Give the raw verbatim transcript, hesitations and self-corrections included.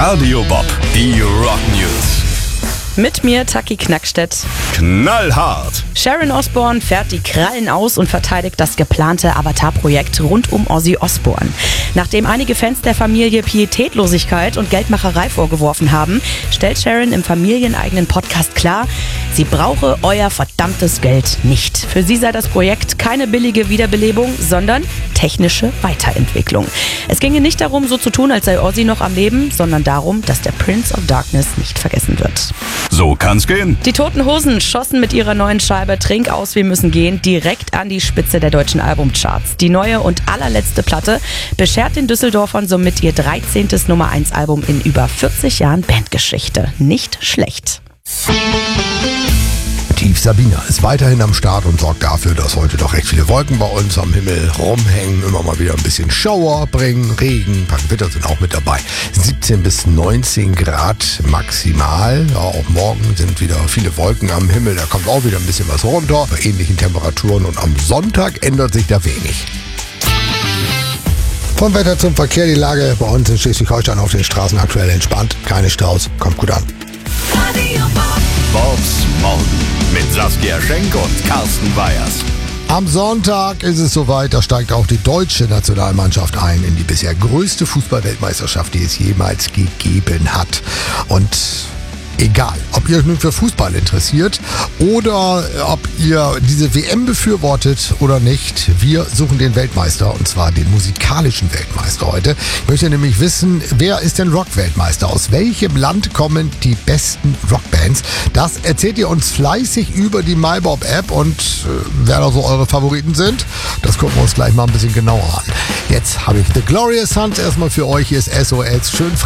Radio Bob, die Rock News. Mit mir Taki Knackstedt. Knallhart. Sharon Osbourne fährt die Krallen aus und verteidigt das geplante Avatar-Projekt rund um Ozzy Osbourne. Nachdem einige Fans der Familie Pietätlosigkeit und Geldmacherei vorgeworfen haben, stellt Sharon im familieneigenen Podcast klar, sie brauche euer verdammtes Geld nicht. Für sie sei das Projekt keine billige Wiederbelebung, sondern technische Weiterentwicklung. Es ginge nicht darum, so zu tun, als sei Ozzy noch am Leben, sondern darum, dass der Prince of Darkness nicht vergessen wird. So kann's gehen. Die Toten Hosen schossen mit ihrer neuen Scheibe Trink aus, wir müssen gehen direkt an die Spitze der deutschen Albumcharts. Die neue und allerletzte Platte beschert den Düsseldorfern somit ihr dreizehntes Nummer eins Album in über vierzig Jahren Bandgeschichte. Nicht schlecht. Tief Sabina ist weiterhin am Start und sorgt dafür, dass heute doch recht viele Wolken bei uns am Himmel rumhängen. Immer mal wieder ein bisschen Schauer bringen, Regen, ein paar Gewitter sind auch mit dabei. siebzehn bis neunzehn Grad maximal. Ja, auch morgen sind wieder viele Wolken am Himmel. Da kommt auch wieder ein bisschen was runter. Bei ähnlichen Temperaturen und am Sonntag ändert sich da wenig. Vom Wetter zum Verkehr, die Lage bei uns in Schleswig-Holstein auf den Straßen aktuell entspannt. Keine Staus, kommt gut an. Bobs Morgen mit Saskia Schenk und Carsten Weyers. Am Sonntag ist es soweit, da steigt auch die deutsche Nationalmannschaft ein in die bisher größte Fußball-Weltmeisterschaft, die es jemals gegeben hat. Und egal, ob ihr euch nun für Fußball interessiert oder ob ihr diese W M befürwortet oder nicht, wir suchen den Weltmeister, und zwar den musikalischen Weltmeister heute. Ich möchte nämlich wissen, wer ist denn Rock-Weltmeister? Aus welchem Land kommen die besten Rockbands? Das erzählt ihr uns fleißig über die MyBob-App, und äh, wer da so eure Favoriten sind, das gucken wir uns gleich mal ein bisschen genauer an. Jetzt habe ich The Glorious Sons erstmal für euch. Hier ist S O S. Schön